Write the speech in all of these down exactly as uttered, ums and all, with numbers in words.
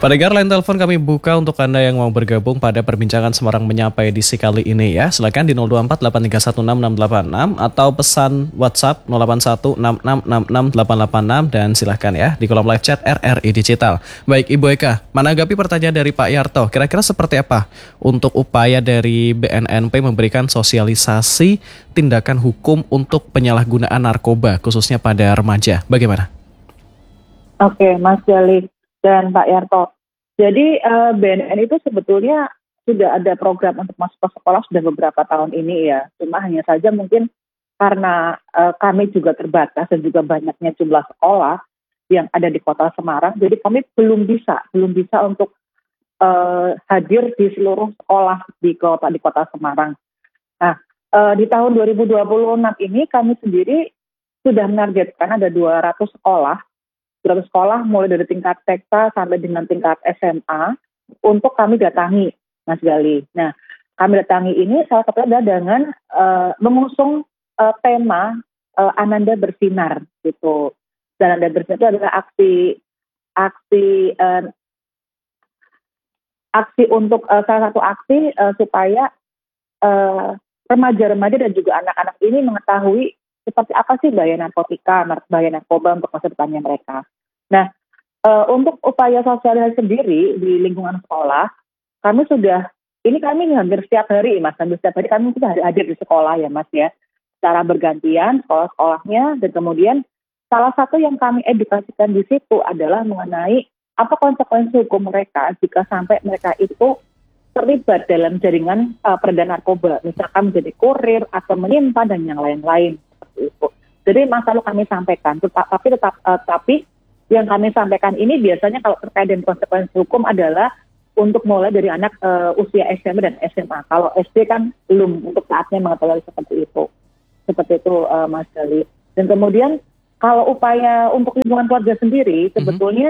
Pendengar line telepon kami buka untuk Anda yang mau bergabung pada perbincangan Semarang Menyapa edisi kali ini ya. Silakan di nol dua empat delapan tiga satu enam enam delapan enam atau pesan WhatsApp nol delapan satu enam enam enam enam delapan delapan enam dan silahkan ya di kolom live chat R R I Digital. Baik Ibu Eka, menanggapi pertanyaan dari Pak Yarto, kira-kira seperti apa untuk upaya dari B N N P memberikan sosialisasi tindakan hukum untuk penyalahgunaan narkoba khususnya pada remaja? Bagaimana? Oke, Mas Jali dan Pak Yarto. Jadi uh, B N N itu sebetulnya sudah ada program untuk masuk ke sekolah sudah beberapa tahun ini ya. Cuma hanya saja mungkin karena uh, kami juga terbatas dan juga banyaknya jumlah sekolah yang ada di Kota Semarang, jadi kami belum bisa, belum bisa untuk uh, hadir di seluruh sekolah di kota di Kota Semarang. Nah, uh, di tahun dua ribu dua puluh enam ini kami sendiri sudah menargetkan ada dua ratus sekolah. Beberapa sekolah mulai dari tingkat T K sampai dengan tingkat S M A untuk kami datangi, Mas Gali. Nah, kami datangi ini salah satunya adalah dengan uh, mengusung uh, tema uh, Ananda Bersinar gitu. Dan Ananda Bersinar itu adalah aksi aksi uh, aksi untuk uh, salah satu aksi uh, supaya uh, remaja-remaja dan juga anak-anak ini mengetahui seperti apa sih bahaya narkotika, bahaya narkoba untuk masa depannya mereka. Nah, e, untuk upaya sosialisasi sendiri di lingkungan sekolah, kami sudah, ini kami hampir setiap hari, Mas, hampir setiap hari kami sudah hadir di sekolah ya, Mas ya, secara bergantian sekolah-sekolahnya, dan kemudian salah satu yang kami edukasikan di situ adalah mengenai apa konsekuensi hukum mereka jika sampai mereka itu terlibat dalam jaringan uh, peredaran narkoba, misalkan menjadi kurir atau menyimpan dan yang lain-lain. Itu. Jadi mas selalu kami sampaikan, tetap, tapi tetap uh, tapi yang kami sampaikan ini biasanya kalau terkait dengan konsekuensi hukum adalah untuk mulai dari anak uh, usia S M P dan S M A. Kalau S D kan belum untuk saatnya mengetahui seperti itu, seperti itu uh, Mas Gali. Dan kemudian kalau upaya untuk lingkungan keluarga sendiri, mm-hmm. sebetulnya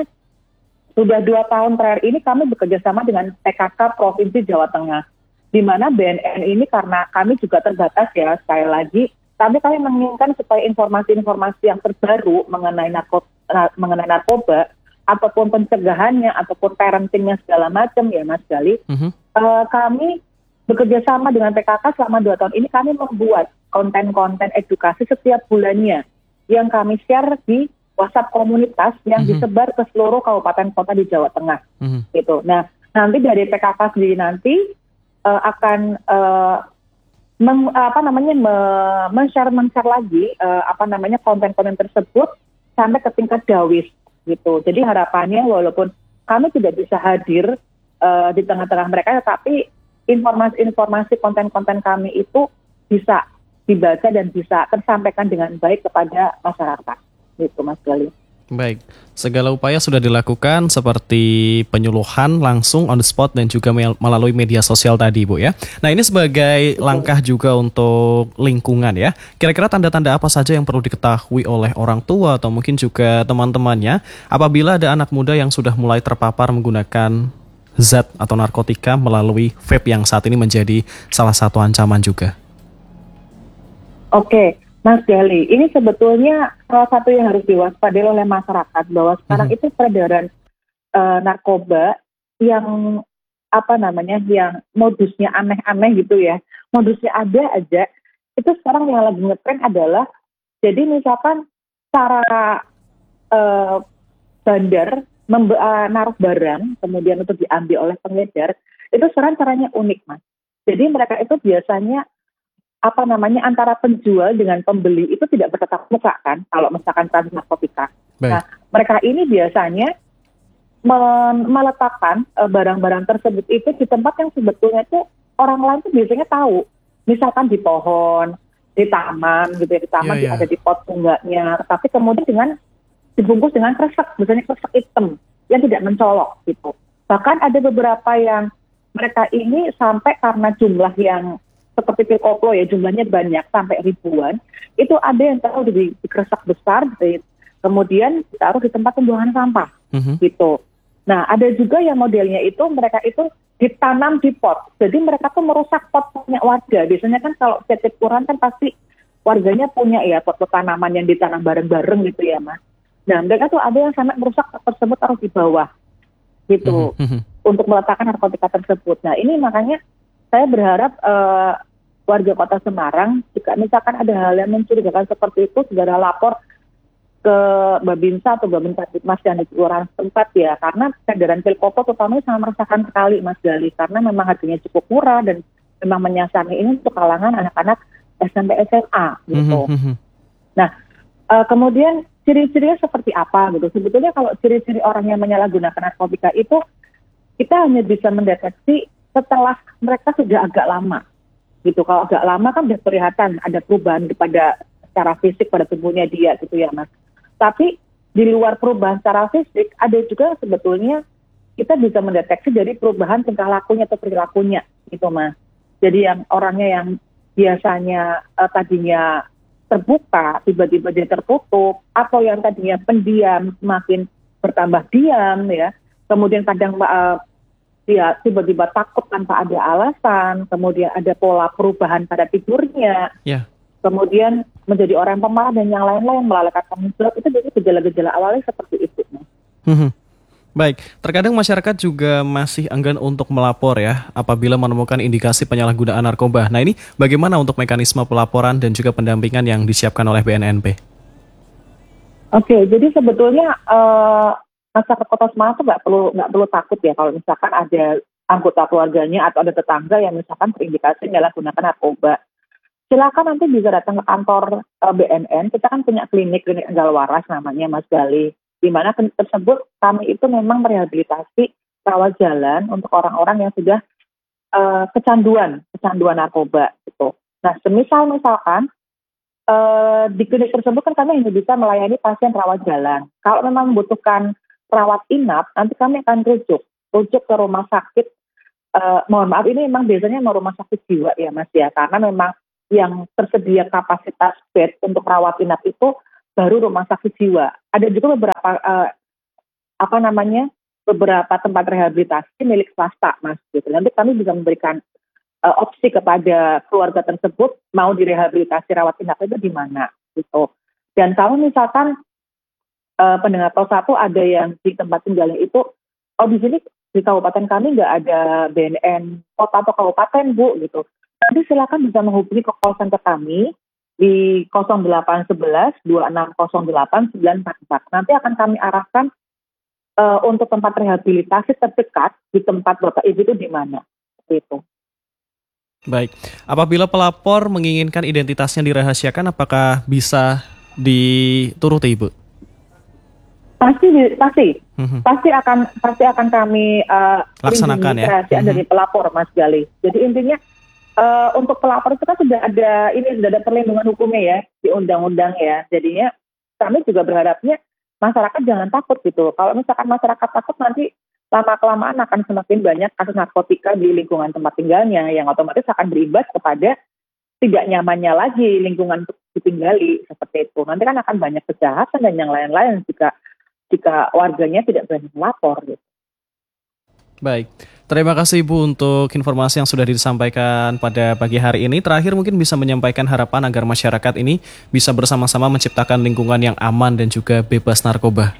sudah dua tahun terakhir ini kami bekerja sama dengan P K K Provinsi Jawa Tengah, di mana B N N ini karena kami juga terbatas ya sekali lagi. Tapi kami menginginkan supaya informasi-informasi yang terbaru mengenai narkoba, mengenai narkoba ataupun pencegahannya ataupun parentingnya segala macam ya Mas Gali, mm-hmm. uh, kami bekerja sama dengan P K K selama dua tahun ini kami membuat konten-konten edukasi setiap bulannya yang kami share di WhatsApp komunitas yang mm-hmm. disebar ke seluruh kabupaten kota di Jawa Tengah. Mm-hmm. Gitu. Nah nanti dari P K K sendiri nanti uh, akan uh, Meng, apa namanya men-share men-share lagi uh, apa namanya konten-konten tersebut sampai ke tingkat dawis gitu. Jadi harapannya walaupun kami tidak bisa hadir uh, di tengah-tengah mereka, tetapi informasi-informasi konten-konten kami itu bisa dibaca dan bisa tersampaikan dengan baik kepada masyarakat. Gitu Mas Gali. Baik, segala upaya sudah dilakukan seperti penyuluhan langsung on the spot dan juga melalui media sosial tadi Bu ya. Nah ini sebagai Betul. langkah juga untuk lingkungan ya. Kira-kira tanda-tanda apa saja yang perlu diketahui oleh orang tua atau mungkin juga teman-temannya apabila ada anak muda yang sudah mulai terpapar menggunakan zat atau narkotika melalui vape yang saat ini menjadi salah satu ancaman juga? Oke. Mas Gali, ini sebetulnya salah satu yang harus diwaspadai oleh masyarakat bahwa sekarang mm-hmm. itu peredaran uh, narkoba yang apa namanya, yang modusnya aneh-aneh gitu ya, modusnya ada aja. Itu sekarang yang lagi ngetren adalah, jadi misalkan cara uh, bandar membe- uh, naruh barang, kemudian untuk diambil oleh pengedar, itu sekarang caranya unik Mas. Jadi mereka itu biasanya apa namanya antara penjual dengan pembeli itu tidak bertatap muka kan kalau misalkan transaksi narkotika. Baik. Nah mereka ini biasanya men- meletakkan uh, barang-barang tersebut itu di tempat yang sebetulnya itu orang lain tuh biasanya tahu. Misalkan di pohon, di taman gitu ya, di taman yeah, yeah. ada di pot bungganya. Tapi kemudian dengan dibungkus dengan kresek, biasanya kresek hitam yang tidak mencolok gitu. Bahkan ada beberapa yang mereka ini sampai karena jumlah yang seperti pil koplo ya jumlahnya banyak sampai ribuan, itu ada yang taruh di, di kresek besar gitu, kemudian ditaruh di tempat pembuangan sampah mm-hmm. gitu. Nah ada juga yang modelnya itu mereka itu ditanam di pot, jadi mereka tuh merusak pot punya warga. Biasanya kan kalau titip kurang kan pasti warganya punya ya pot-pot tanaman yang ditanam bareng-bareng gitu ya Mas. Nah mereka tuh ada yang sampai merusak pot tersebut taruh di bawah. gitu Mhm. untuk meletakkan narkotika tersebut. Nah ini makanya saya berharap uh, warga Kota Semarang jika misalkan ada hal yang mencurigakan seperti itu segera lapor ke Babinsa atau Babinsa Mas dan di kelurahan setempat ya, karena peredaran pil koko terutama sangat meresahkan sekali Mas Gali, karena memang harganya cukup murah dan memang menyasar ini untuk kalangan anak-anak S M P S M A gitu. Mhm. Nah uh, kemudian ciri-cirinya seperti apa gitu? Sebetulnya kalau ciri-ciri orang yang menyalahgunakan narkotika itu kita hanya bisa mendeteksi setelah mereka sudah agak lama gitu. Kalau agak lama kan sudah kelihatan ada perubahan kepada secara fisik pada tubuhnya dia gitu ya Mas. Tapi di luar perubahan secara fisik, ada juga sebetulnya kita bisa mendeteksi dari perubahan tingkah lakunya atau perilakunya, gitu Mas. Jadi yang orangnya yang biasanya uh, tadinya terbuka, tiba-tiba dia tertutup, atau yang tadinya pendiam semakin bertambah diam, ya. Kemudian kadang uh, dia tiba-tiba takut tanpa ada alasan, kemudian ada pola perubahan pada tidurnya. Ya. Kemudian menjadi orang pemalas dan yang lain-lain melalaikan tanggung jawab, itu jadi gejala-gejala awalnya seperti itu. Hmm. Baik, terkadang masyarakat juga masih enggan untuk melapor ya apabila menemukan indikasi penyalahgunaan narkoba. Nah ini bagaimana untuk mekanisme pelaporan dan juga pendampingan yang disiapkan oleh B N N P? Oke, jadi sebetulnya uh, masyarakat Kota Semarang itu nggak perlu nggak perlu takut ya kalau misalkan ada anggota keluarganya atau ada tetangga yang misalkan terindikasi menyalahgunakan narkoba. Silakan nanti bisa datang ke kantor uh, B N N. Kita kan punya klinik, klinik Tegal Waras namanya Mas Gali. Di mana klinik tersebut kami itu memang merehabilitasi rawat jalan untuk orang-orang yang sudah uh, kecanduan, kecanduan narkoba gitu. Nah, semisal misalkan uh, di klinik tersebut kan kami hanya bisa melayani pasien rawat jalan. Kalau memang membutuhkan rawat inap, nanti kami akan rujuk, rujuk ke rumah sakit. Uh, mohon maaf, ini memang biasanya rumah sakit jiwa ya Mas ya, karena memang yang tersedia kapasitas bed untuk rawat inap itu baru rumah sakit jiwa. Ada juga beberapa uh, apa namanya beberapa tempat rehabilitasi milik swasta, Mas. Gitu. Nanti kami bisa memberikan uh, opsi kepada keluarga tersebut mau direhabilitasi rawat inap itu di mana, gitu. Dan kalau misalkan uh, pendengar tahu satu ada yang di tempat tinggalnya itu, oh di sini di kabupaten kami nggak ada B N N kota atau kabupaten Bu, gitu. Nanti silakan bisa menghubungi ke call center kami di nol delapan satu satu dua enam nol delapan sembilan empat empat. Nanti akan kami arahkan uh, untuk tempat rehabilitasi terdekat di tempat Bapak Ibu itu di mana. Itu. Baik, apabila pelapor menginginkan identitasnya dirahasiakan, apakah bisa dituruti Ibu? Pasti, pasti, Mm-hmm. pasti akan, pasti akan kami uh, laksanakan ya. Kerahasiaan mm-hmm. dari pelapor, Mas Gali. Jadi intinya Uh, untuk pelapor itu kan sudah ada ini sudah ada perlindungan hukumnya ya di undang-undang ya. Jadinya kami juga berharapnya masyarakat jangan takut gitu. Kalau misalkan masyarakat takut nanti lama kelamaan akan semakin banyak kasus narkotika di lingkungan tempat tinggalnya yang otomatis akan berimbas kepada tidak nyamannya lagi lingkungan untuk ditinggali seperti itu. Nanti kan akan banyak kejahatan dan yang lain-lain jika jika warganya tidak berani melapor gitu. Baik, terima kasih Ibu untuk informasi yang sudah disampaikan pada pagi hari ini. Terakhir mungkin bisa menyampaikan harapan agar masyarakat ini bisa bersama-sama menciptakan lingkungan yang aman dan juga bebas narkoba.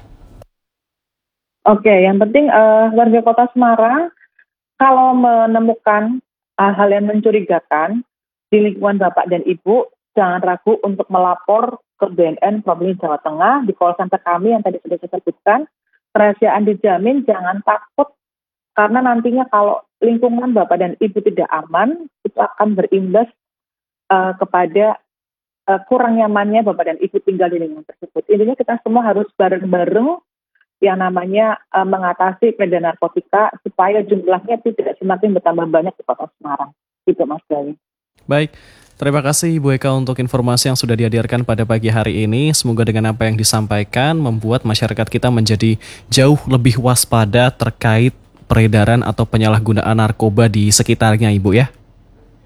Oke, yang penting uh, warga Kota Semarang kalau menemukan hal-hal yang mencurigakan di lingkungan Bapak dan Ibu, jangan ragu untuk melapor ke B N N Provinsi Jawa Tengah di call center kami yang tadi sudah saya sebutkan. Kerahasiaan dijamin, jangan takut. Karena nantinya kalau lingkungan Bapak dan Ibu tidak aman, itu akan berimbas uh, kepada uh, kurang nyamannya Bapak dan Ibu tinggal di lingkungan tersebut. Intinya kita semua harus bareng-bareng yang namanya uh, mengatasi peredaran narkotika supaya jumlahnya tidak semakin bertambah banyak di Kota Semarang. Itu Mas Gali. Baik, terima kasih Ibu Eka untuk informasi yang sudah dihadirkan pada pagi hari ini. Semoga dengan apa yang disampaikan membuat masyarakat kita menjadi jauh lebih waspada terkait peredaran atau penyalahgunaan narkoba di sekitarnya Ibu ya.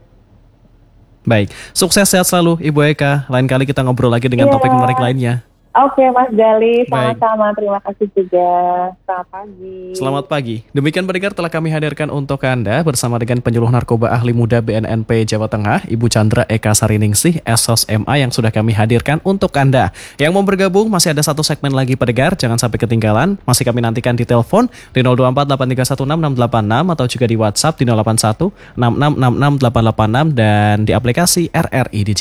Baik, sukses sehat selalu Ibu Eka. Lain kali kita ngobrol lagi dengan yeah. topik menarik lainnya. Oke Mas Gali, Baik. sama-sama. Terima kasih juga. Selamat pagi. Selamat pagi. Demikian pendengar telah kami hadirkan untuk Anda bersama dengan penyuluh narkoba ahli muda B N N P Jawa Tengah, Ibu Chandra Eka Sariningsih, S O S M A yang sudah kami hadirkan untuk Anda. Yang mau bergabung masih ada satu segmen lagi pendengar, jangan sampai ketinggalan. Masih kami nantikan di telepon di nol dua empat delapan tiga satu enam enam delapan enam atau juga di WhatsApp di nol delapan satu enam enam enam enam delapan delapan enam dan di aplikasi R R I Digital.